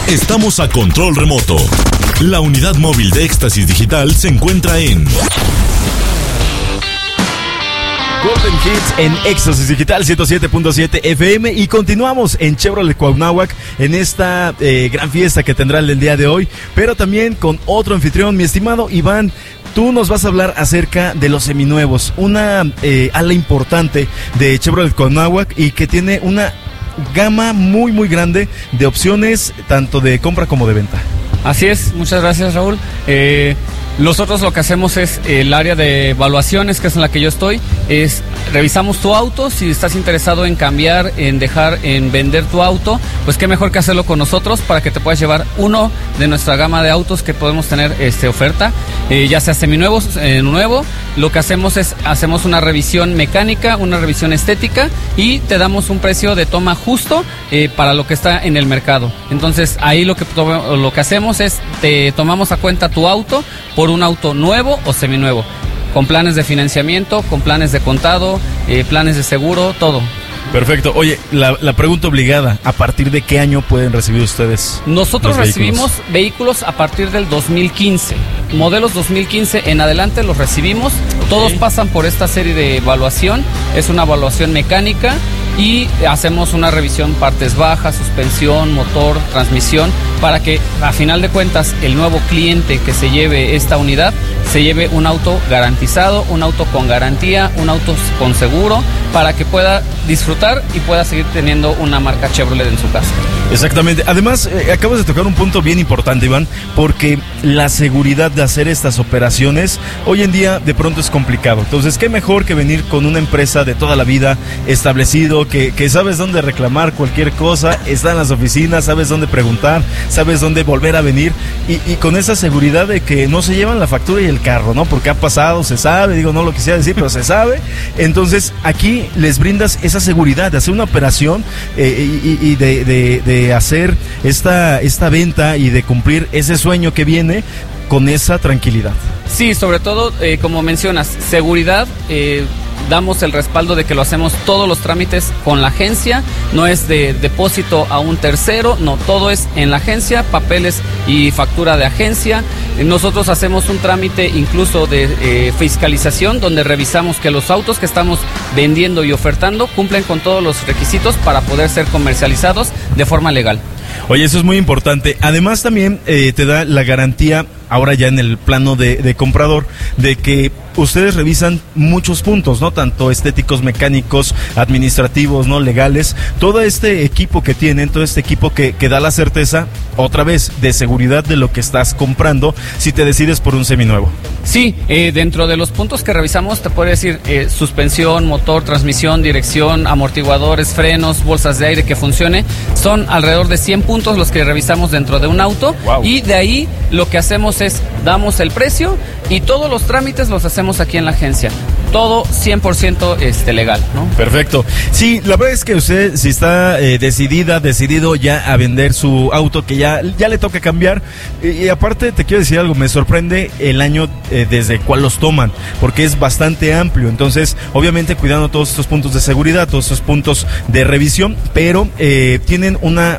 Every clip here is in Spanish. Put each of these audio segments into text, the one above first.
Estamos a control remoto. La unidad móvil de Éxtasis Digital se encuentra en Golden Hits en Éxtasis Digital 107.7 FM y continuamos en Chevrolet Cuauhnáhuac en esta gran fiesta que tendrá el día de hoy, pero también con otro anfitrión, mi estimado Iván. Tú nos vas a hablar acerca de los seminuevos, una ala importante de Chevrolet Cuauhnáhuac y que tiene una gama muy muy grande de opciones tanto de compra como de venta. Así es, muchas gracias, Raúl. Nosotros lo que hacemos es el área de evaluaciones, que es en la que yo estoy, es revisamos tu auto. Si estás interesado en cambiar, en vender tu auto, pues qué mejor que hacerlo con nosotros para que te puedas llevar uno de nuestra gama de autos que podemos tener oferta, ya sea seminuevos, nuevo. Lo que hacemos es hacemos una revisión mecánica, una revisión estética y te damos un precio de toma justo para lo que está en el mercado. Entonces ahí lo que hacemos es te tomamos a cuenta tu auto por un auto nuevo o seminuevo, con planes de financiamiento, con planes de contado, planes de seguro, todo. Perfecto. Oye, la pregunta obligada, ¿a partir de qué año pueden recibir ustedes? Nosotros recibimos vehículos a partir del 2015. Modelos 2015 en adelante los recibimos. Okay. Todos pasan por esta serie de evaluación. Es una evaluación mecánica y hacemos una revisión partes bajas, suspensión, motor, transmisión, para que a final de cuentas el nuevo cliente que se lleve esta unidad se lleve un auto garantizado, un auto con garantía, un auto con seguro, para que pueda disfrutar y pueda seguir teniendo una marca Chevrolet en su casa. Exactamente. Además, acabas de tocar un punto bien importante, Iván, porque la seguridad de hacer estas operaciones hoy en día de pronto es complicado. Entonces, qué mejor que venir con una empresa de toda la vida, establecido, que sabes dónde reclamar cualquier cosa, está en las oficinas, sabes dónde preguntar, sabes dónde volver a venir y con esa seguridad de que no se llevan la factura y el carro, ¿no? Porque ha pasado, se sabe, digo, no lo quisiera decir, pero se sabe. Entonces, aquí les brindas esa seguridad de hacer una operación y de hacer esta venta y de cumplir ese sueño que viene con esa tranquilidad. Sí, sobre todo, como mencionas, seguridad. Damos el respaldo de que lo hacemos todos los trámites con la agencia, no es de depósito a un tercero, no, todo es en la agencia, papeles y factura de agencia. Nosotros hacemos un trámite incluso de fiscalización, donde revisamos que los autos que estamos vendiendo y ofertando cumplen con todos los requisitos para poder ser comercializados de forma legal. Oye, eso es muy importante. Además también te da la garantía, ahora ya en el plano de comprador, de que ustedes revisan muchos puntos, ¿no? Tanto estéticos, mecánicos, administrativos, ¿no? Legales. Todo este equipo que tienen, todo este equipo que da la certeza, otra vez, de seguridad de lo que estás comprando si te decides por un seminuevo. Sí, dentro de los puntos que revisamos te puedo decir suspensión, motor, transmisión, dirección, amortiguadores, frenos, bolsas de aire que funcione. Son alrededor de 100 puntos los que revisamos dentro de un auto. Wow. Y de ahí lo que hacemos es damos el precio y todos los trámites los hacemos aquí en la agencia. Todo 100% legal, ¿no? Perfecto. Sí, la verdad es que usted, si está decidido ya a vender su auto, que ya le toca cambiar, y aparte te quiero decir algo, me sorprende el año desde el cual los toman, porque es bastante amplio. Entonces, obviamente cuidando todos estos puntos de seguridad, todos estos puntos de revisión, pero tienen una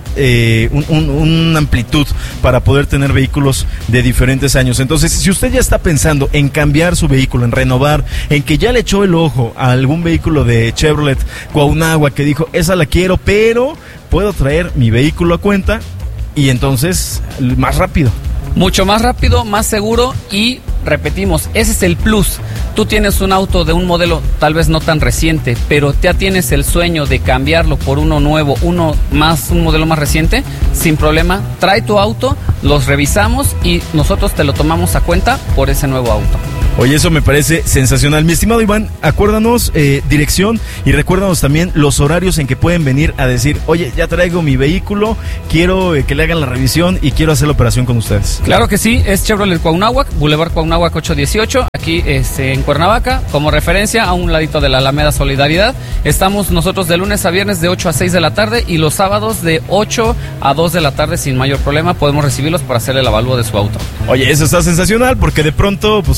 amplitud para poder tener vehículos de diferentes años. Entonces, si usted ya está pensando en cambiar su vehículo, en renovar, en que ya le echó el ojo a algún vehículo de Chevrolet Cuauhnáhuac que dijo, esa la quiero, pero puedo traer mi vehículo a cuenta, y entonces más rápido. Mucho más rápido, más seguro y repetimos, ese es el plus. Tú tienes un auto de un modelo tal vez no tan reciente, pero ya tienes el sueño de cambiarlo por uno nuevo, un modelo más reciente, sin problema, trae tu auto, los revisamos y nosotros te lo tomamos a cuenta por ese nuevo auto. Oye, eso me parece sensacional. Mi estimado Iván, acuérdanos dirección y recuérdanos también los horarios en que pueden venir a decir, oye, ya traigo mi vehículo, quiero que le hagan la revisión y quiero hacer la operación con ustedes. Claro que sí, es Chevrolet Cuauhnáhuac, Boulevard Cuauhnáhuac 818, aquí en Cuernavaca, como referencia a un ladito de la Alameda Solidaridad. Estamos nosotros de lunes a viernes de 8 a 6 de la tarde y los sábados de 8 a 2 de la tarde sin mayor problema podemos recibirlos para hacerle el avalúo de su auto. Oye, eso está sensacional porque de pronto pues trabajar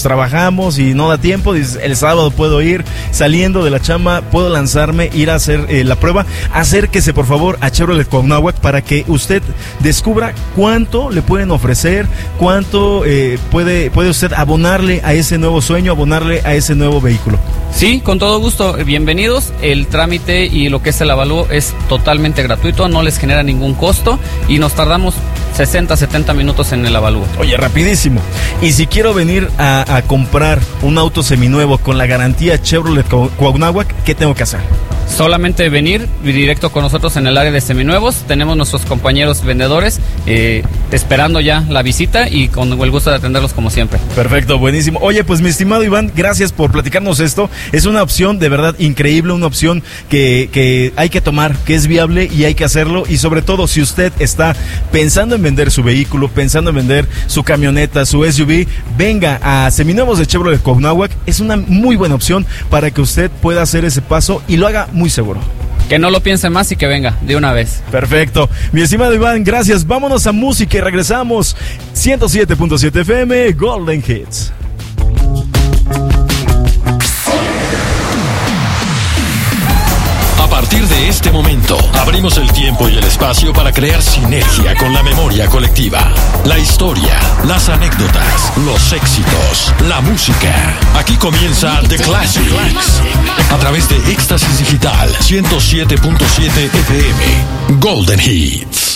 trabajamos y no da tiempo, dices, el sábado puedo ir, saliendo de la chamba, puedo lanzarme, ir a hacer la prueba. Acérquese por favor a Chevrolet Cuauhnáhuac para que usted descubra cuánto le pueden ofrecer, cuánto puede usted abonarle a ese nuevo sueño, abonarle a ese nuevo vehículo. Sí, con todo gusto, bienvenidos. El trámite y lo que es el avalúo es totalmente gratuito, no les genera ningún costo y nos tardamos 60-70 minutos en el avalúo. Oye, rapidísimo. Y si quiero venir a comprar un auto seminuevo con la garantía Chevrolet Cuauhnáhuac, ¿qué tengo que hacer? Solamente venir directo con nosotros en el área de seminuevos. Tenemos nuestros compañeros vendedores esperando ya la visita y con el gusto de atenderlos como siempre. Perfecto, buenísimo. Oye, pues mi estimado Iván, gracias por platicarnos esto. Es una opción de verdad increíble, una opción que hay que tomar, que es viable y hay que hacerlo. Y sobre todo, si usted está pensando en vender su vehículo, pensando en vender su camioneta, su SUV, venga a Seminuevos de Chevrolet Cuauhnáhuac. Es una muy buena opción para que usted pueda hacer ese paso y lo haga muy seguro. Que no lo piense más y que venga de una vez. Perfecto. Mi estimado Iván, gracias. Vámonos a música y regresamos. 107.7 FM, Golden Hits. A partir de este momento, abrimos el tiempo y el espacio para crear sinergia con la memoria colectiva. La historia, las anécdotas, los éxitos, la música. Aquí comienza The Classics. A través de Éxtasis Digital 107.7 FM. Golden Hits.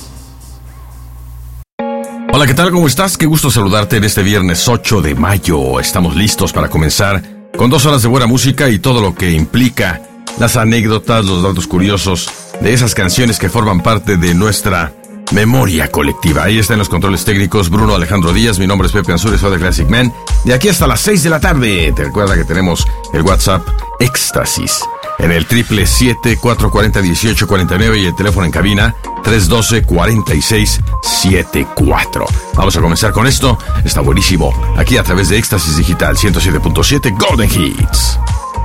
Hola, ¿qué tal? ¿Cómo estás? Qué gusto saludarte en este viernes 8 de mayo. Estamos listos para comenzar con 2 horas de buena música y todo lo que implica las anécdotas, los datos curiosos de esas canciones que forman parte de nuestra memoria colectiva. Ahí está en los controles técnicos Bruno Alejandro Díaz. Mi nombre es Pepe Ansúrez, soy de Classic Man. De aquí hasta las 6 de la tarde. Te recuerda que tenemos el WhatsApp Éxtasis en el 777-440-1849 y el teléfono en cabina 312-4674. Vamos a comenzar con esto. Está buenísimo. Aquí a través de Éxtasis Digital 107.7 Golden Hits.